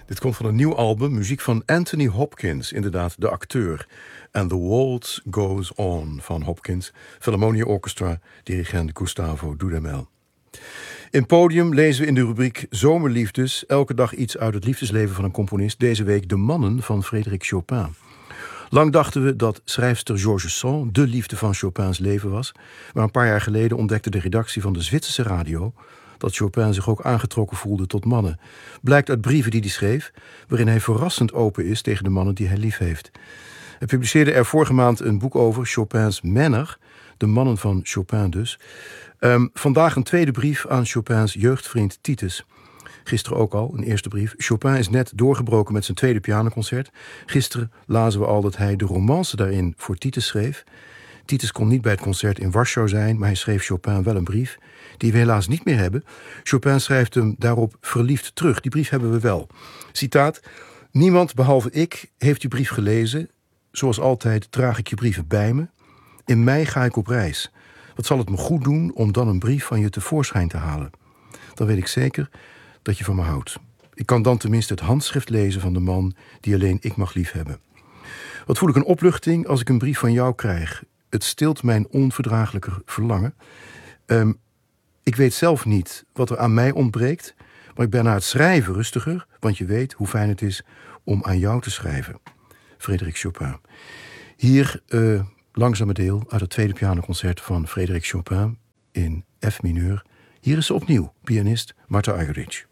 Dit komt van een nieuw album, muziek van Anthony Hopkins, inderdaad de acteur. And the Waltz Goes On van Hopkins, Philharmonia Orchestra, dirigent Gustavo Dudamel. In Podium lezen we in de rubriek Zomerliefdes elke dag iets uit het liefdesleven van een componist. Deze week De Mannen van Frédéric Chopin. Lang dachten we dat schrijfster Georges Sand de liefde van Chopins leven was. Maar een paar jaar geleden ontdekte de redactie van de Zwitserse radio dat Chopin zich ook aangetrokken voelde tot mannen. Blijkt uit brieven die hij schreef, waarin hij verrassend open is tegen de mannen die hij lief heeft. Hij publiceerde er vorige maand een boek over, Chopin's Männer, de mannen van Chopin dus. Vandaag een tweede brief aan Chopins jeugdvriend Titus. Gisteren ook al, een eerste brief. Chopin is net doorgebroken met zijn tweede pianoconcert. Gisteren lazen we al dat hij de romance daarin voor Titus schreef. Titus kon niet bij het concert in Warschau zijn, maar hij schreef Chopin wel een brief, die we helaas niet meer hebben. Chopin schrijft hem daarop verliefd terug. Die brief hebben we wel. Citaat: niemand behalve ik heeft je brief gelezen. Zoals altijd draag ik je brieven bij me. In mei ga ik op reis. Wat zal het me goed doen om dan een brief van je tevoorschijn te halen? Dan weet ik zeker dat je van me houdt. Ik kan dan tenminste het handschrift lezen van de man die alleen ik mag liefhebben. Wat voel ik een opluchting als ik een brief van jou krijg. Het stilt mijn onverdraaglijke verlangen. Ik weet zelf niet wat er aan mij ontbreekt, maar ik ben na het schrijven rustiger, want je weet hoe fijn het is om aan jou te schrijven. Frédéric Chopin. Hier langzame deel uit het tweede pianoconcert van Frédéric Chopin in F mineur. Hier is ze opnieuw, pianist Martha Argerich.